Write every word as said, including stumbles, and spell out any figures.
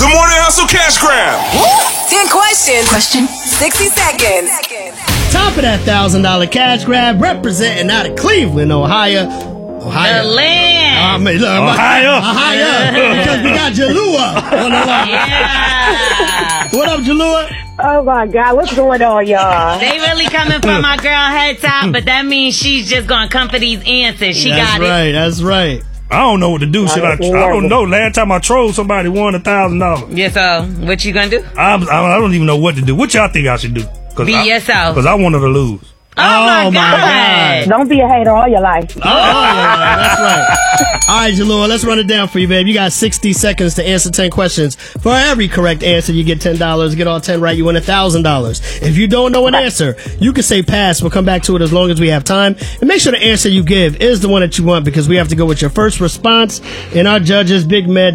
The Morning Hustle Cash Grab. ten questions. Question. sixty seconds. Time for that one thousand dollars cash grab, representing out of Cleveland, Ohio. Ohio. The land. I mean, look, Ohio. Ohio. Because we got Jalua on the line. Yeah. What up, Jalua? Oh my God, what's going on, y'all? They really coming for my girl head top, but that means she's just gonna come for these answers. She that's got right, it. That's right. I don't know what to do. Should I? I don't know. Last time I trolled somebody won a thousand dollars. Yeah, so what you gonna do? I I don't even know what to do. What y'all think I should do? Cause Be I, yourself. Because I wanted to lose. Oh, my, Oh, my God. God. Don't be a hater all your life. Oh, yeah, that's right. All right, Jalua, let's run it down for you, babe. You got sixty seconds to answer ten questions. For every correct answer, you get ten dollars. Get all ten right, you win one thousand dollars. If you don't know an answer, you can say pass. We'll come back to it as long as we have time. And make sure the answer you give is the one that you want, because we have to go with your first response. And our judges, Big Med,